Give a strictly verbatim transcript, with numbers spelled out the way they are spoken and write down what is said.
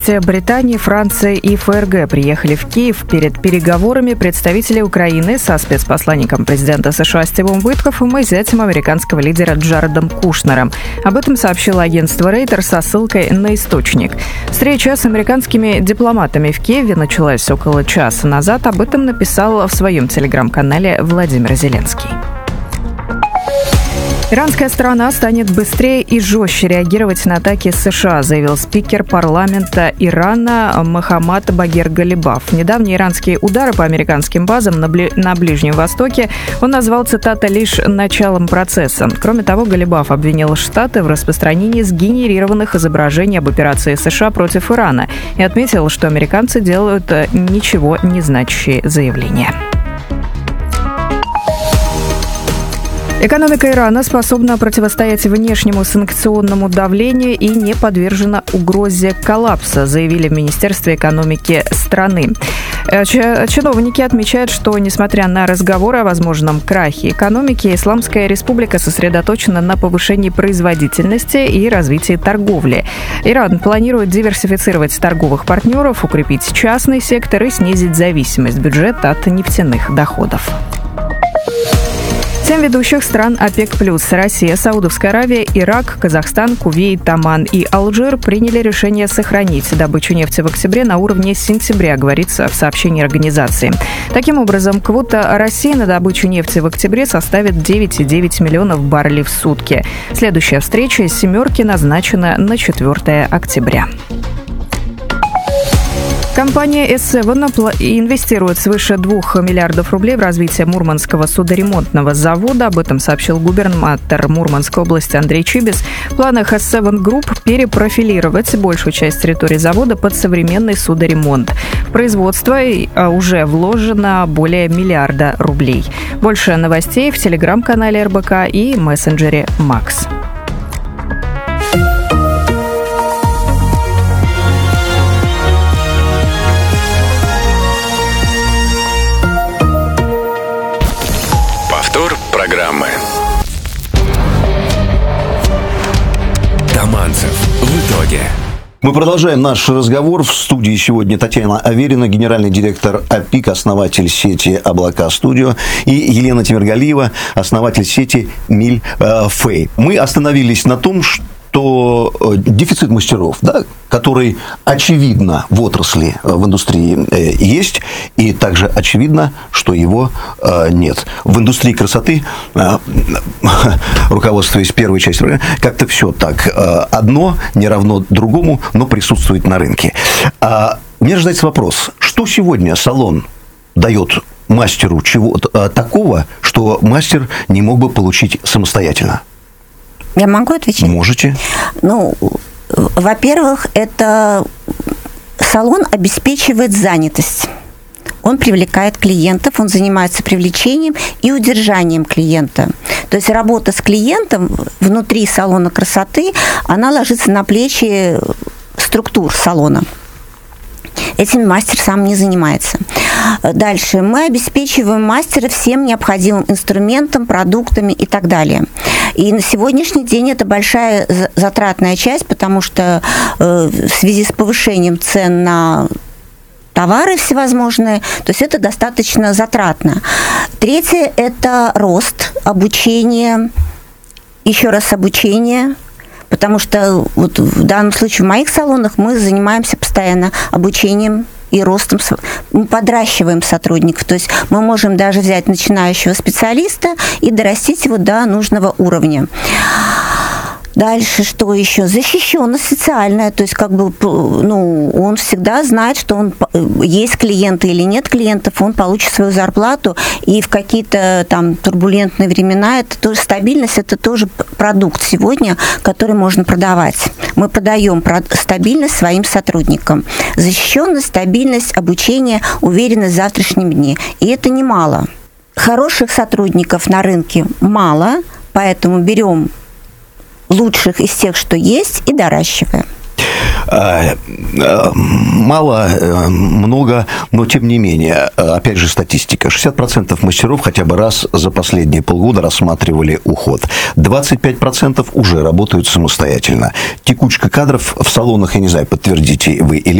Британии, Франции и ФРГ приехали в Киев перед переговорами представителей Украины со спецпосланником президента США Стивом Уиткофом и зятем американского лидера Джаредом Кушнером. Об этом сообщило агентство Reuters со ссылкой на источник. Встреча с американскими дипломатами в Киеве началась около часа назад. Об этом написал в своем телеграм-канале Владимир Зеленский. Иранская сторона станет быстрее и жестче реагировать на атаки США, заявил спикер парламента Ирана Мохаммад Багир Галибаф. Недавние иранские удары по американским базам на, Бли... на Ближнем Востоке он назвал, цитата, лишь началом процесса. Кроме того, Галибаф обвинил Штаты в распространении сгенерированных изображений об операции США против Ирана и отметил, что американцы делают ничего не значащие заявления. Экономика Ирана способна противостоять внешнему санкционному давлению и не подвержена угрозе коллапса, заявили в Министерстве экономики страны. Чиновники отмечают, что, несмотря на разговоры о возможном крахе экономики, Исламская республика сосредоточена на повышении производительности и развитии торговли. Иран планирует диверсифицировать торговых партнеров, укрепить частный сектор и снизить зависимость бюджета от нефтяных доходов. Семь ведущих стран ОПЕК+, Россия, Саудовская Аравия, Ирак, Казахстан, Кувейт, Оман и Алжир приняли решение сохранить добычу нефти в октябре на уровне сентября, говорится в сообщении организации. Таким образом, квота России на добычу нефти в октябре составит девять целых девять десятых миллионов баррелей в сутки. Следующая встреча из «семерки» назначена на четвёртое октября. Компания эс семь инвестирует свыше двух миллиардов рублей в развитие Мурманского судоремонтного завода. Об этом сообщил губернатор Мурманской области Андрей Чибис. В планах эс семь Group перепрофилировать большую часть территории завода под современный судоремонт. В производство уже вложено более миллиарда рублей. Больше новостей в телеграм-канале эр бэ ка и мессенджере Макс. Программы. Таманцев. В итоге. Мы продолжаем наш разговор. В студии сегодня Татьяна Аверина, генеральный директор ОПИК, основатель сети «Облака Студио», и Елена Тимиргалиева, основатель сети «Мильфей». Мы остановились на том, что то дефицит мастеров, да, который очевидно в отрасли, в индустрии есть, и также очевидно, что его нет. В индустрии красоты, руководствуясь первой частью, как-то все так. Одно не равно другому, но присутствует на рынке. Мне рождается вопрос, что сегодня салон дает мастеру чего-то такого, что мастер не мог бы получить самостоятельно? Я могу отвечать? Можете. Ну, во-первых, это салон обеспечивает занятость. Он привлекает клиентов, он занимается привлечением и удержанием клиента. То есть работа с клиентом внутри салона красоты, она ложится на плечи структур салона. Этим мастер сам не занимается. Дальше. Мы обеспечиваем мастера всем необходимым инструментом, продуктами и так далее. И на сегодняшний день это большая затратная часть, потому что э, в связи с повышением цен на товары всевозможные, то есть это достаточно затратно. Третье – это рост, обучение, еще раз обучение. Потому что вот в данном случае в моих салонах мы занимаемся постоянно обучением и ростом, мы подращиваем сотрудников. То есть мы можем даже взять начинающего специалиста и дорастить его до нужного уровня. Дальше что еще? Защищенность социальная, то есть как бы, ну, он всегда знает, что он есть клиенты или нет клиентов, он получит свою зарплату, и в какие-то там турбулентные времена это тоже стабильность, это тоже продукт сегодня, который можно продавать. Мы продаем стабильность своим сотрудникам. Защищенность, стабильность, обучение, уверенность в завтрашнем дне. И это немало. Хороших сотрудников на рынке мало, поэтому берем лучших из тех, что есть, и доращиваем. Мало, много, но тем не менее, опять же, статистика. шестьдесят процентов мастеров хотя бы раз за последние полгода рассматривали уход. двадцать пять процентов уже работают самостоятельно. Текучка кадров в салонах, я не знаю, подтвердите вы или